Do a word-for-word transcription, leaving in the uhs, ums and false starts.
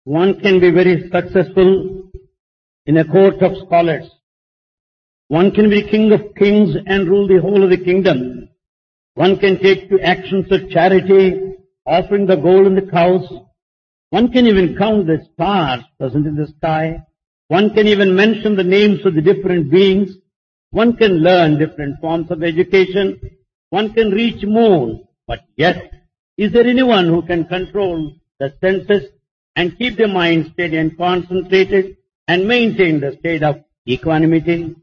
One can be very successful in a court of scholars. One can be king of kings and rule the whole of the kingdom. One can take to actions of charity, offering the gold and the cows. One can even count the stars present in the sky. One can even mention the names of the different beings. One can learn different forms of education. One can reach moon. But yet, is there anyone who can control the senses and keep the mind steady and concentrated and maintain the state of equanimity?